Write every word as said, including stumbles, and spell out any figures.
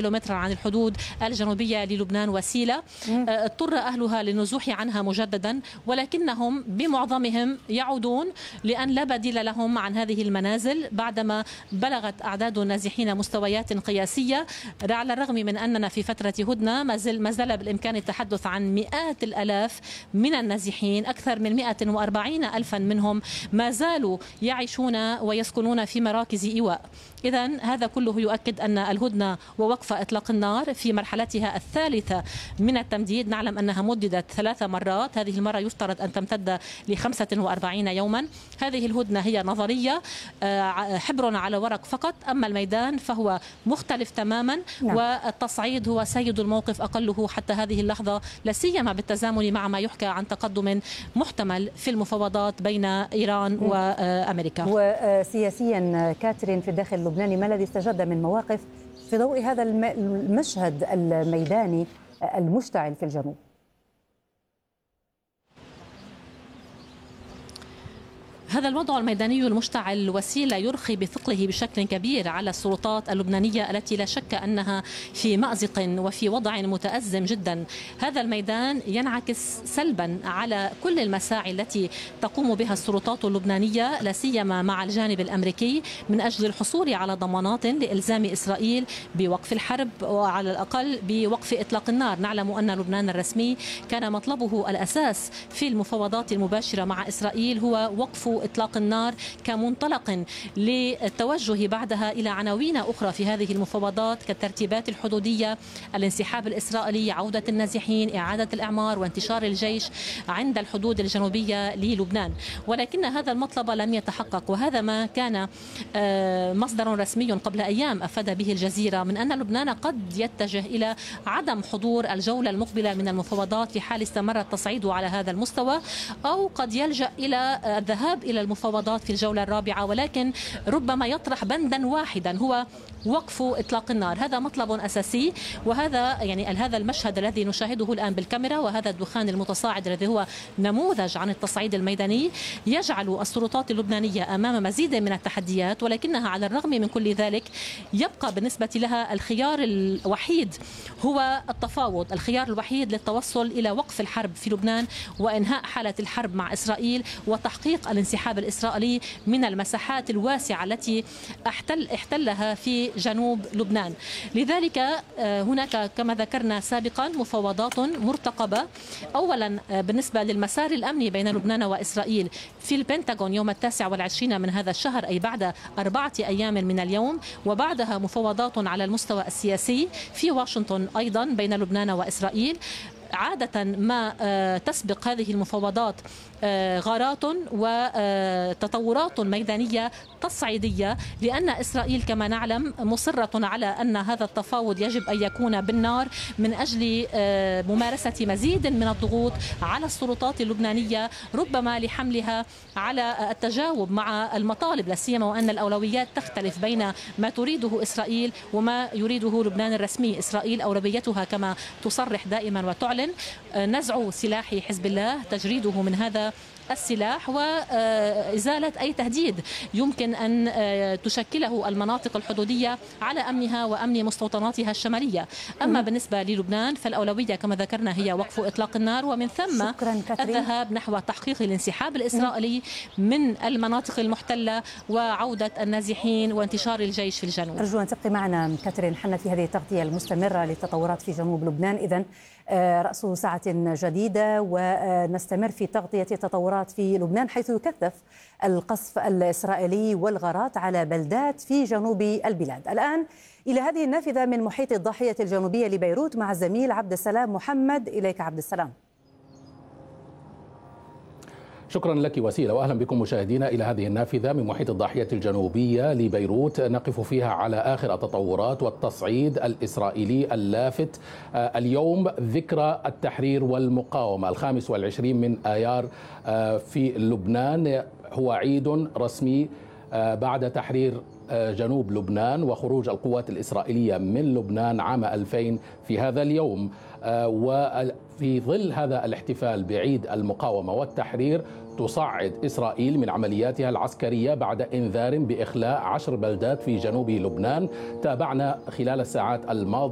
كيلومترا عن الحدود الجنوبية للبنان وسيلة. اضطر أهلها للنزوح عنها مجددا، ولكنهم بمعظمهم يعودون لأن لا بديل لهم عن هذه المنازل بعدما بلغت أعداد النازحين مستويات قياسية. على الرغم من أننا في فترة هدنة ما زال ما زال بالإمكان التحدث عن مئات الآلاف من النازحين، أكثر من مئة وأربعين ألفا منهم ما زالوا يعيشون ويسكنون في مراكز إيواء. إذن هذا كله يؤكد أن الهدنة ووقف إطلاق النار في مرحلتها الثالثة من التمديد. نعلم أنها مددت ثلاث مرات، هذه المرة يفترض أن تمتد لخمسة وأربعين يوما. هذه الهدنة هي نظرية، حبر على ورق فقط، أما الميدان فهو مختلف تماما. نعم. والتصعيد هو سيد الموقف أقله حتى هذه اللحظة، لا سيما بالتزامن مع ما يحكى عن تقدم محتمل في المفاوضات بين إيران وأمريكا. وسياسيا كاترين في الداخل اللبناني، ما الذي استجد من مواقف في ضوء هذا المشهد الميداني المشتعل في الجنوب؟ هذا الوضع الميداني المشتعل وسيلة يرخي بثقله بشكل كبير على السلطات اللبنانية التي لا شك أنها في مأزق وفي وضع متأزم جدا. هذا الميدان ينعكس سلبا على كل المساعي التي تقوم بها السلطات اللبنانية، لا سيما مع الجانب الأمريكي، من أجل الحصول على ضمانات لإلزام إسرائيل بوقف الحرب وعلى الأقل بوقف إطلاق النار. نعلم أن لبنان الرسمي كان مطلبه الأساس في المفاوضات المباشرة مع إسرائيل هو وقف إطلاق النار كمنطلق للتوجه بعدها إلى عناوين أخرى في هذه المفاوضات كالترتيبات الحدودية، الانسحاب الإسرائيلي، عودة النازحين، إعادة الإعمار وانتشار الجيش عند الحدود الجنوبية للبنان. ولكن هذا المطلب لم يتحقق، وهذا ما كان مصدر رسمي قبل أيام أفاد به الجزيرة من أن لبنان قد يتجه إلى عدم حضور الجولة المقبلة من المفاوضات في حال استمر التصعيد على هذا المستوى، أو قد يلجأ إلى الذهاب إلى المفاوضات في الجولة الرابعة، ولكن ربما يطرح بندا واحدا هو وقف إطلاق النار. هذا مطلب أساسي، وهذا يعني هذا المشهد الذي نشاهده الآن بالكاميرا وهذا الدخان المتصاعد الذي هو نموذج عن التصعيد الميداني يجعل السلطات اللبنانية أمام مزيد من التحديات، ولكنها على الرغم من كل ذلك يبقى بالنسبة لها الخيار الوحيد هو التفاوض، الخيار الوحيد للتوصل إلى وقف الحرب في لبنان وإنهاء حالة الحرب مع إسرائيل وتحقيق الانسحاب الإسرائيلي من المساحات الواسعة التي احتل احتلها في جنوب لبنان. لذلك هناك كما ذكرنا سابقا مفاوضات مرتقبة، أولا بالنسبة للمسار الأمني بين لبنان وإسرائيل في البنتاغون يوم التاسع والعشرين من هذا الشهر، أي بعد أربعة أيام من اليوم، وبعدها مفاوضات على المستوى السياسي في واشنطن أيضا بين لبنان وإسرائيل. عادة ما تسبق هذه المفاوضات غارات وتطورات ميدانية تصعيدية، لأن إسرائيل كما نعلم مصرة على أن هذا التفاوض يجب أن يكون بالنار من أجل ممارسة مزيد من الضغوط على السلطات اللبنانية، ربما لحملها على التجاوب مع المطالب، لا سيما وأن الأولويات تختلف بين ما تريده إسرائيل وما يريده لبنان الرسمي. إسرائيل أولويتها كما تصرح دائما وتعلن نزع سلاح حزب الله، تجريده من هذا السلاح وإزالة أي تهديد يمكن أن تشكله المناطق الحدودية على أمنها وأمن مستوطناتها الشمالية. أما بالنسبة للبنان فالأولوية كما ذكرنا هي وقف إطلاق النار، ومن ثم الذهاب نحو تحقيق الانسحاب الإسرائيلي من المناطق المحتلة وعودة النازحين وانتشار الجيش في الجنوب. أرجو أن تبقي معنا كاترين حنا في هذه التغطية المستمرة للتطورات في جنوب لبنان. إذن رأس ساعة جديدة ونستمر في تغطية التطورات في لبنان، حيث يكثف القصف الإسرائيلي والغارات على بلدات في جنوب البلاد. الآن إلى هذه النافذة من محيط الضاحية الجنوبية لبيروت مع الزميل عبد السلام محمد. إليك عبد السلام. شكرا لك وسيلة، وأهلا بكم مشاهدينا إلى هذه النافذة من محيط الضاحية الجنوبية لبيروت، نقف فيها على آخر التطورات والتصعيد الإسرائيلي اللافت. اليوم ذكرى التحرير والمقاومة الخامس والعشرين من آيار في لبنان، هو عيد رسمي بعد تحرير جنوب لبنان وخروج القوات الإسرائيلية من لبنان عام ألفين في هذا اليوم. وفي ظل هذا الاحتفال بعيد المقاومة والتحرير تصعد إسرائيل من عملياتها العسكرية بعد إنذار بإخلاء عشر بلدات في جنوب لبنان. تابعنا خلال الساعات الماضية